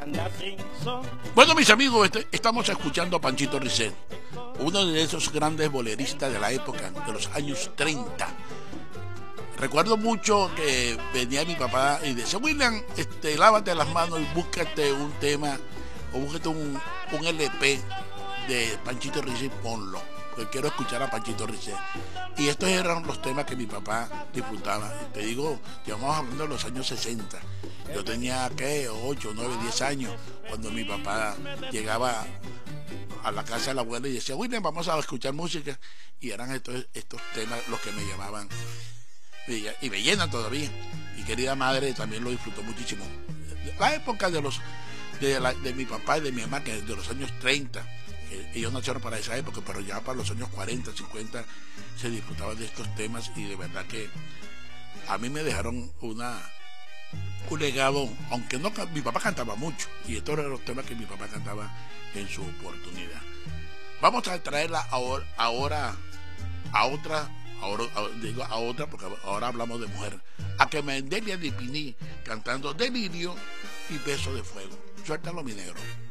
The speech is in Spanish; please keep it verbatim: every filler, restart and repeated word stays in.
Bueno, mis amigos, este, estamos escuchando a Panchito Risset, uno de esos grandes boleristas de la época, de los años treinta. Recuerdo mucho que venía mi papá y decía: William, este, lávate las manos y búscate un tema o búscate un, un L P de Panchito Risset, ponlo, porque quiero escuchar a Panchito Risset. Y estos eran los temas que mi papá disfrutaba. Te digo, llevamos hablando de los años sesenta. Yo tenía, ¿qué? ocho, nueve, diez años cuando mi papá llegaba a la casa de la abuela y decía: William, vamos a escuchar música. Y eran estos, estos temas los que me llamaban y me llenan todavía. Mi querida madre también lo disfrutó muchísimo. La época de los de, la, de mi papá y de mi mamá, que es de los años treinta, ellos nacieron para esa época, pero ya para los años cuarenta, cincuenta se disfrutaban de estos temas, y de verdad que a mí me dejaron una un legado, aunque no, mi papá cantaba mucho, y estos eran los temas que mi papá cantaba en su oportunidad. Vamos a traerla ahora, ahora a otra, ahora, a, digo a otra porque ahora hablamos de mujer, a que Mendelia Dipini cantando Delirio y Beso de Fuego. Suéltalo, mi negro.